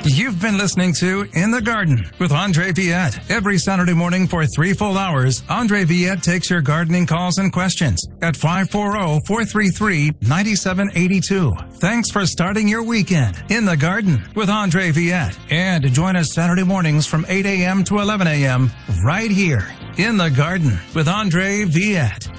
You've been listening to In the Garden with Andre Viette. Every Saturday morning for 3 full hours, Andre Viette takes your gardening calls and questions at 540-433-9782. Thanks for starting your weekend in the garden with Andre Viette. And join us Saturday mornings from 8 a.m. to 11 a.m. right here in the garden with Andre Viette.